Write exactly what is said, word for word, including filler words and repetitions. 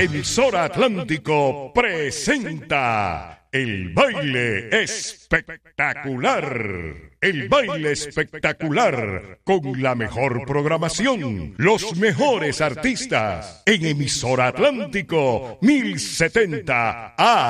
Emisora Atlántico presenta el baile espectacular. El baile espectacular con la mejor programación, los mejores artistas en Emisora Atlántico mil setenta A.